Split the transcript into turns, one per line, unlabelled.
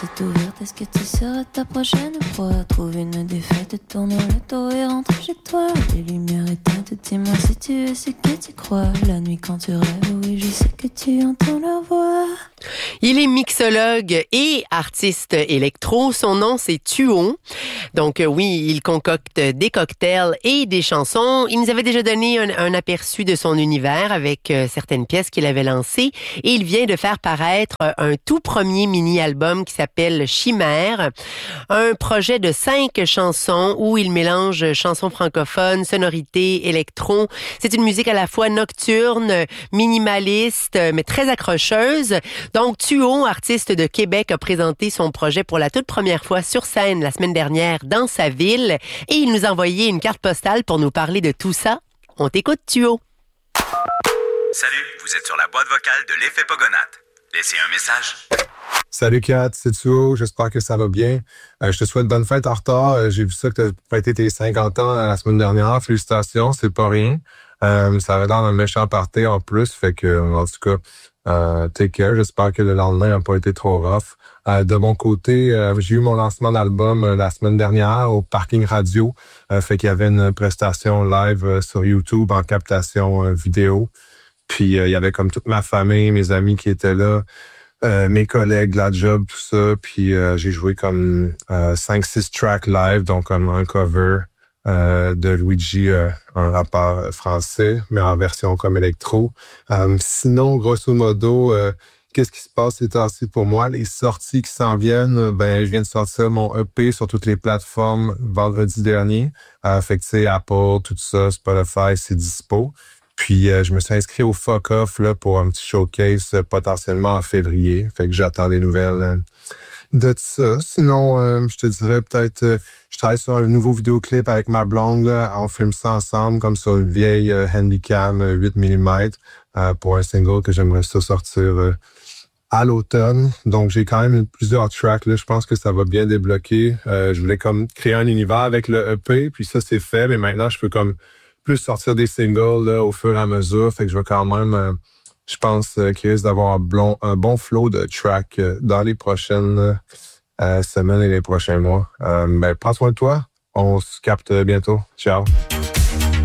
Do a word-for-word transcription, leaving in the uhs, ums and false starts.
s'est ouverte, est-ce que tu seras ta prochaine fois? Trouve une défaite, tourne le dos et rentre chez toi. Les lumières éteintes, dis-moi si tu es ce que tu crois. La nuit quand tu rêves, oui je sais que tu entends leur voix.
Il est mixologue et artiste électro. Son nom, c'est Tuo. Donc euh, oui, il concocte des cocktails et des chansons. Il nous avait déjà donné un, un aperçu de son univers avec euh, certaines pièces qu'il avait lancées. Et il vient de faire paraître un tout premier mini-album qui s'appelle Chimère. Un projet de cinq chansons où il mélange chansons francophones, sonorités, électro. C'est une musique à la fois nocturne, minimaliste, mais très accrocheuse. Donc, Tuo, artiste de Québec, a présenté son projet pour la toute première fois sur scène la semaine dernière dans sa ville et il nous a envoyé une carte postale pour nous parler de tout ça. On t'écoute, Tuo.
Salut, vous êtes sur la boîte vocale de l'Effet Pogonate. Laissez un message.
Salut Kat, c'est Tuo, j'espère que ça va bien. Euh, je te souhaite bonne fête en retard. Euh, j'ai vu ça que tu as fêté tes cinquante ans la semaine dernière. Félicitations, c'est pas rien. Euh, ça avait l'air d'un méchant party en plus, fait que en tout cas, euh, take care. J'espère que le lendemain n'a pas été trop rough. Euh, de mon côté, euh, j'ai eu mon lancement d'album euh, la semaine dernière au Parking Radio. Euh, fait qu'il y avait une prestation live euh, sur YouTube en captation euh, vidéo. Puis euh, il y avait comme toute ma famille, mes amis qui étaient là, euh, mes collègues, la job, tout ça. Puis euh, j'ai joué comme euh, cinq six tracks live, donc comme un cover euh, de Luigi, euh, un rappeur français, mais en version comme électro. Euh, sinon, grosso modo, euh, qu'est-ce qui se passe ces temps-ci pour moi? Les sorties qui s'en viennent, ben je viens de sortir mon E P sur toutes les plateformes vendredi dernier. Euh, fait que tu sais, Apple, tout ça, Spotify, c'est dispo. Puis euh, je me suis inscrit au Fuck Off là, pour un petit showcase euh, potentiellement en février. Fait que j'attends des nouvelles euh, de ça. Sinon, euh, je te dirais peut-être, euh, je travaille sur un nouveau vidéoclip avec ma blonde. Là, on filme ça ensemble comme sur une vieille euh, Handycam euh, huit millimètres euh, pour un single que j'aimerais ça sortir euh, à l'automne. Donc, j'ai quand même plusieurs tracks. Là. Je pense que ça va bien débloquer. Euh, je voulais comme créer un univers avec le E P, puis ça, c'est fait. Mais maintenant, je peux comme plus sortir des singles là, au fur et à mesure. Fait que je vais quand même, euh, je pense euh, qu'il risque d'avoir un bon, un bon flow de tracks euh, dans les prochaines euh, semaines et les prochains mois. Euh, ben, prends soin de toi. On se capte bientôt. Ciao.